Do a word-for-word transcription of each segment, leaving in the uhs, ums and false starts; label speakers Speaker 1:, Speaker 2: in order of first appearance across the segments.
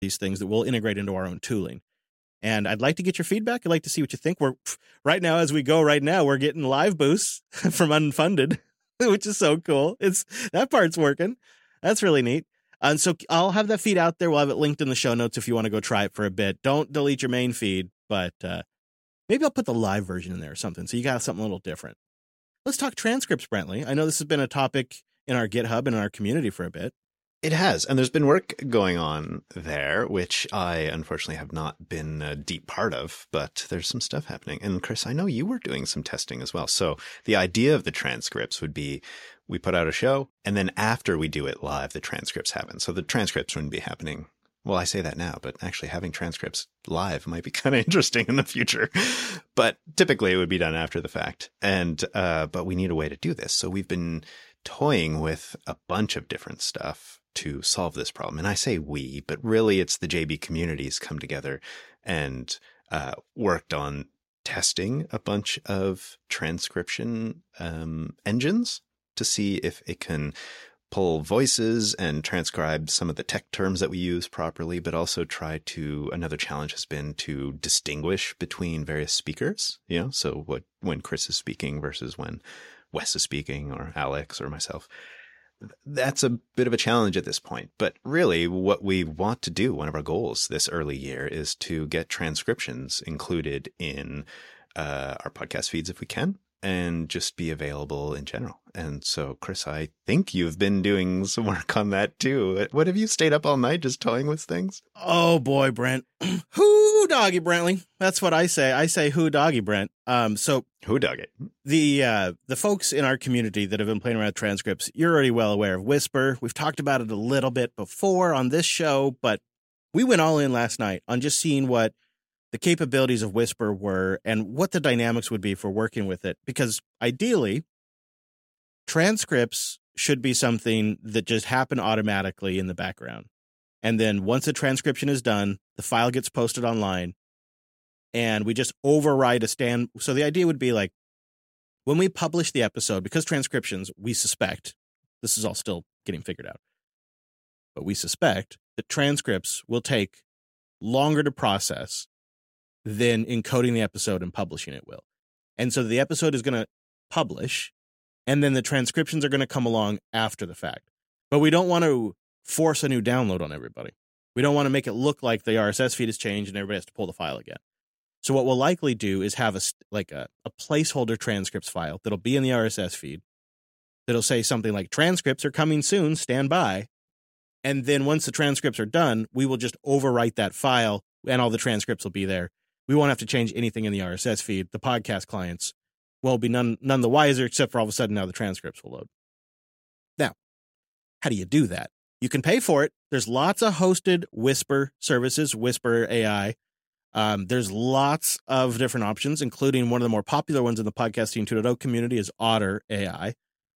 Speaker 1: these things that we'll integrate into our own tooling. And I'd like to get your feedback. I'd like to see what you think. We're right now, as we go right now, we're getting live boosts from Unfunded, which is so cool. It's that part's working. That's really neat. And so I'll have that feed out there. We'll have it linked in the show notes if you want to go try it for a bit. Don't delete your main feed, but uh, maybe I'll put the live version in there or something. So you got something a little different. Let's talk transcripts, Brentley. I know this has been a topic in our GitHub and in our community for a bit.
Speaker 2: It has, and there's been work going on there, which I unfortunately have not been a deep part of, but there's some stuff happening. And Chris, I know you were doing some testing as well. So the idea of the transcripts would be we put out a show, and then after we do it live, the transcripts happen. So the transcripts wouldn't be happening. Well, I say that now, but actually having transcripts live might be kind of interesting in the future. But typically it would be done after the fact. And, uh, but we need a way to do this. So we've been toying with a bunch of different stuff to solve this problem. And I say we, but really it's the J B communities come together and uh, worked on testing a bunch of transcription um, engines to see if it can pull voices and transcribe some of the tech terms that we use properly, but also try to, another challenge has been to distinguish between various speakers, you know, so what, when Chris is speaking versus when Wes is speaking or Alex or myself. That's a bit of a challenge at this point, but really what we want to do, one of our goals this early year is to get transcriptions included in uh, our podcast feeds if we can, and just be available in general. And so, Chris, I think you've been doing some work on that too. What, have you stayed up all night just toying with things?
Speaker 1: Oh boy, Brent. Who doggy, Brentley? That's what I say. I say who doggy, Brent. Um, so
Speaker 2: who dog it?
Speaker 1: The uh, the folks in our community that have been playing around with transcripts, you're already well aware of Whisper. We've talked about it a little bit before on this show, but we went all in last night on just seeing what the capabilities of Whisper were and what the dynamics would be for working with it. Because ideally, transcripts should be something that just happen automatically in the background. And then once the transcription is done, the file gets posted online and we just override a stand. So the idea would be like when we publish the episode, because transcriptions, we suspect, this is all still getting figured out, but we suspect that transcripts will take longer to process than encoding the episode and publishing it will. And so the episode is going to publish, and then the transcriptions are going to come along after the fact. But we don't want to force a new download on everybody. We don't want to make it look like the R S S feed has changed and everybody has to pull the file again. So what we'll likely do is have a like a, a placeholder transcripts file that'll be in the R S S feed that'll say something like transcripts are coming soon, stand by. And then once the transcripts are done, we will just overwrite that file and all the transcripts will be there. We won't have to change anything in the R S S feed. The podcast clients won't be none, none the wiser, except for all of a sudden now the transcripts will load. Now, how do you do that? You can pay for it. There's lots of hosted Whisper services, Whisper A I. Um, there's lots of different options, including one of the more popular ones in the Podcasting two point oh community is Otter A I.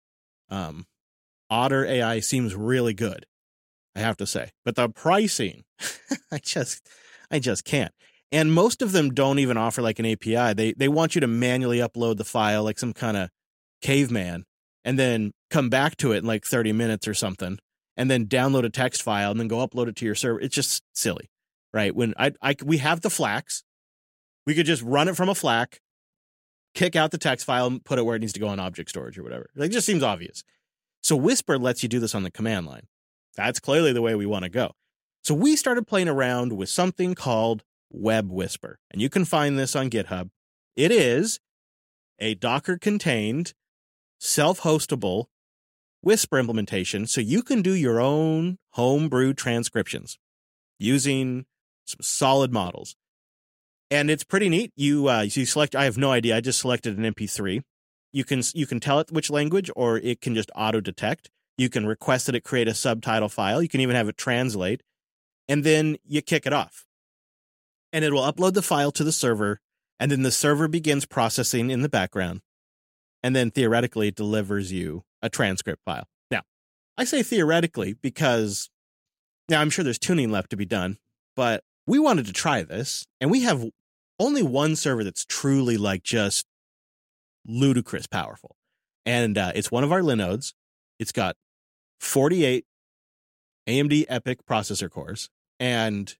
Speaker 1: Um, Otter A I seems really good, I have to say. But the pricing, I just, I just can't. And most of them don't even offer like an A P I. They they want you to manually upload the file like some kind of caveman and then come back to it in like thirty minutes or something and then download a text file and then go upload it to your server. It's just silly, right? When I, I we have the Flax, we could just run it from a FLAC, kick out the text file and put it where it needs to go on object storage or whatever. Like, it just seems obvious. So Whisper lets you do this on the command line. That's clearly the way we want to go. So we started playing around with something called Web Whisper, and you can find this on GitHub. It is a Docker-contained, self-hostable Whisper implementation, so you can do your own homebrew transcriptions using some solid models. And it's pretty neat. You uh, you select. I have no idea. I just selected an M P three. You can you can tell it which language, or it can just auto detect. You can request that it create a subtitle file. You can even have it translate, and then you kick it off. And it will upload the file to the server, and then the server begins processing in the background, and then theoretically it delivers you a transcript file. Now, I say theoretically because now I'm sure there's tuning left to be done, but we wanted to try this, and we have only one server that's truly like just ludicrous powerful, and uh, it's one of our Linodes. It's got forty-eight A M D EPYC processor cores, and